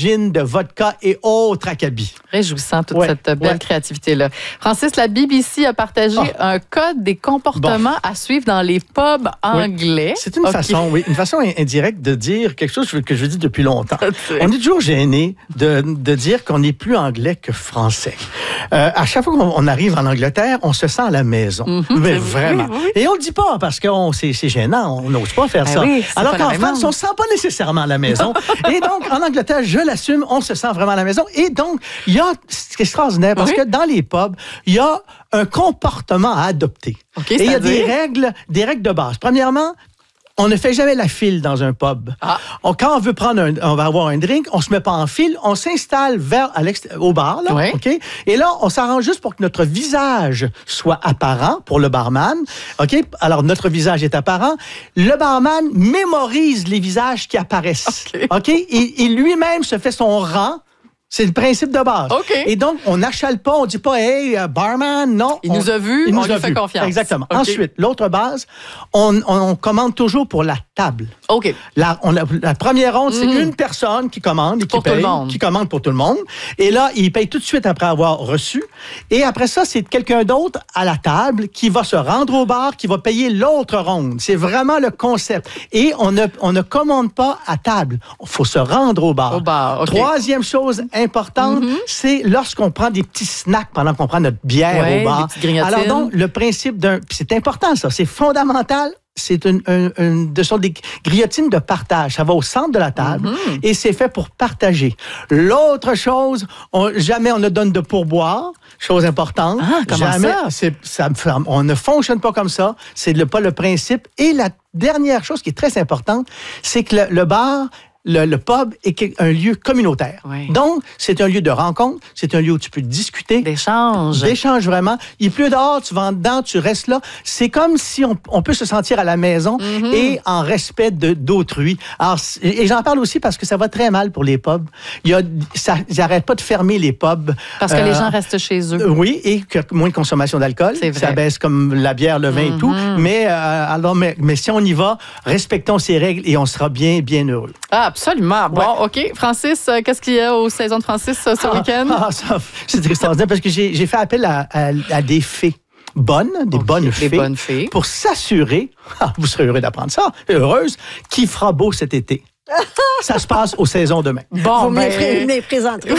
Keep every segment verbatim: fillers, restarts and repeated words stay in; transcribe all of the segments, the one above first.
gin, de vodka et autres acabis. Réjouissant, toute ouais, cette belle ouais. créativité-là. Francis, la B B C a partagé oh. un code des comportements bon. à suivre dans les pubs anglais. Oui. C'est une okay. façon, oui, une façon indirecte de dire quelque chose que je dis depuis longtemps. On est toujours gêné de, de dire qu'on n'est plus anglais que français. Euh, à chaque fois qu'on arrive en Angleterre, on se sent à la maison. Mm-hmm, mais vraiment. Oui, oui. Et on le dit pas parce que c'est, c'est gênant. On n'ose pas faire ben ça. Oui, alors qu'en France, on ne se sent pas nécessairement à la maison. Et donc, en Angleterre, je l'assume, on se sent vraiment à la maison. Et donc, il y a, c'est extraordinaire parce oui. que dans les pubs, il y a un comportement à adopter. Okay, et il y a des règles, des règles de base. Premièrement, on ne fait jamais la file dans un pub. Ah. On, quand on veut prendre un, on va avoir un drink, on se met pas en file, on s'installe vers à au bar, là, oui. ok. Et là, on s'arrange juste pour que notre visage soit apparent pour le barman, ok. Alors notre visage est apparent. Le barman mémorise les visages qui apparaissent, ok. okay? Et, et lui-même se fait son rang. C'est le principe de base. Okay. Et donc, on n'achale pas, on ne dit pas « Hey, barman », non. Il on, nous a vus, il on nous lui a fait vu. confiance. Exactement. Okay. Ensuite, l'autre base, on, on, on commande toujours pour la table. OK. La, on a, la première ronde, mm. c'est une personne qui commande et qui pour paye, tout le monde. qui commande pour tout le monde. Et là, il paye tout de suite après avoir reçu. Et après ça, c'est quelqu'un d'autre à la table qui va se rendre au bar, qui va payer l'autre ronde. C'est vraiment le concept. Et on ne, on ne commande pas à table. Il faut se rendre au bar. Au bar, OK. Troisième chose importante, mm-hmm. c'est lorsqu'on prend des petits snacks pendant qu'on prend notre bière ouais, au bar. Alors donc, le principe d'un... C'est important, ça. C'est fondamental. C'est une, une, une, de, sont des griotines de partage. Ça va au centre de la table mm-hmm. et c'est fait pour partager. L'autre chose, on, jamais on ne donne de pourboire. Chose importante. Ah, comment jamais, ça? C'est, ça? On ne fonctionne pas comme ça. C'est le, pas le principe. Et la dernière chose qui est très importante, c'est que le, le bar... Le, le pub est un lieu communautaire. Oui. Donc, c'est un lieu de rencontre, c'est un lieu où tu peux discuter. D'échange. D'échange, vraiment. Il pleut dehors, tu vas en dedans, tu restes là. C'est comme si on, on peut se sentir à la maison mm-hmm. et en respect de, d'autrui. Alors, et j'en parle aussi parce que ça va très mal pour les pubs. Il y a, ça, ils n'arrêtent pas de fermer les pubs. Parce que euh, les gens restent chez eux. Oui, et que moins de consommation d'alcool. C'est vrai. Ça baisse comme la bière, le vin mm-hmm. et tout. Mais, euh, alors, mais, mais si on y va, respectons ces règles et on sera bien, bien heureux. Ah, absolument. Bon, ouais. OK. Francis, euh, qu'est-ce qu'il y a aux saisons de Francis euh, ce ah, week-end? Ah, ça, c'est extraordinaire parce que j'ai, j'ai fait appel à, à, à des fées bonnes, des okay, bonnes fées, des bonnes fées, pour s'assurer, ah, vous serez heureux d'apprendre ça, heureuse, qu'il fera beau cet été. Ça se passe aux saisons demain. Bon, vous ben... me les présenterez.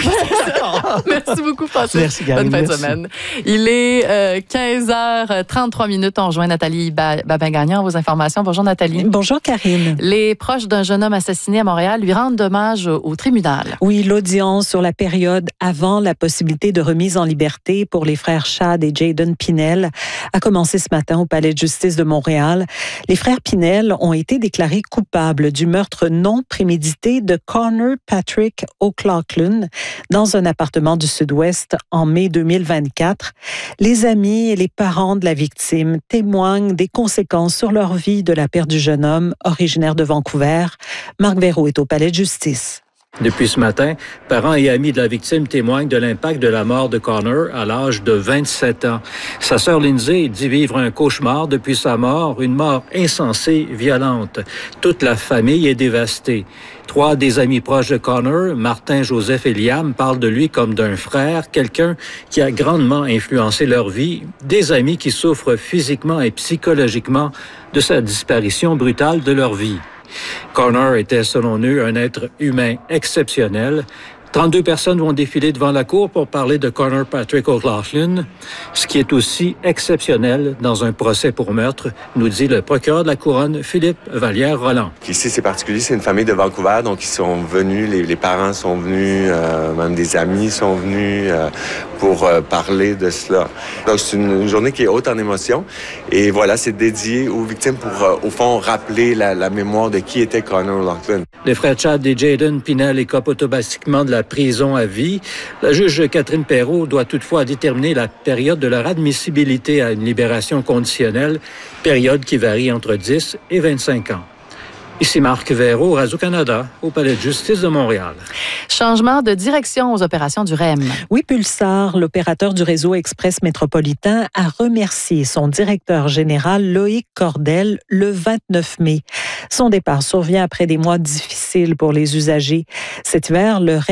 Merci beaucoup, Francis. Merci, Gary. Bonne fin de merci. semaine. Il est euh, quinze heures trente-trois minutes. On rejoint Nathalie Babin-Gagnon. Vos informations. Bonjour, Nathalie. Bonjour, Karine. Les proches d'un jeune homme assassiné à Montréal lui rendent hommage au tribunal. Oui, l'audience sur la période avant la possibilité de remise en liberté pour les frères Chad et Jayden Pinel a commencé ce matin au Palais de justice de Montréal. Les frères Pinel ont été déclarés coupables du meurtre non prémédité de Connor Patrick O'Loughlin dans un appartement du Sud-Ouest en mai deux mille vingt-quatre. Les amis et les parents de la victime témoignent des conséquences sur leur vie de la perte du jeune homme originaire de Vancouver. Marc Véraud est au Palais de justice. Depuis ce matin, parents et amis de la victime témoignent de l'impact de la mort de Connor à l'âge de vingt-sept ans. Sa sœur Lindsay dit vivre un cauchemar depuis sa mort, une mort insensée, violente. Toute la famille est dévastée. Trois des amis proches de Connor, Martin, Joseph et Liam, parlent de lui comme d'un frère, quelqu'un qui a grandement influencé leur vie, des amis qui souffrent physiquement et psychologiquement de sa disparition brutale de leur vie. Connor était, selon eux, un être humain exceptionnel. trente-deux personnes vont défiler devant la cour pour parler de Connor Patrick O'Loughlin, ce qui est aussi exceptionnel dans un procès pour meurtre, nous dit le procureur de la Couronne, Philippe Vallière-Roland. Ici, c'est particulier, c'est une famille de Vancouver, donc ils sont venus, les, les parents sont venus, euh, même des amis sont venus euh, pour euh, parler de cela. Donc, c'est une, une journée qui est haute en émotions. Et voilà, c'est dédié aux victimes pour, euh, au fond, rappeler la, la mémoire de qui était Connor O'Loughlin. Les frères Chad et Jayden Pinel écopent automatiquement de la prison à vie. La juge Catherine Perrault doit toutefois déterminer la période de leur admissibilité à une libération conditionnelle, période qui varie entre dix et vingt-cinq ans. Ici Marc Véraud, Radio-Canada, au Palais de justice de Montréal. Changement de direction aux opérations du R E M. Oui, Pulsar, l'opérateur du réseau express métropolitain, a remercié son directeur général Loïc Cordel le vingt-neuf mai. Son départ survient après des mois difficiles pour les usagers. Cet hiver, le R E M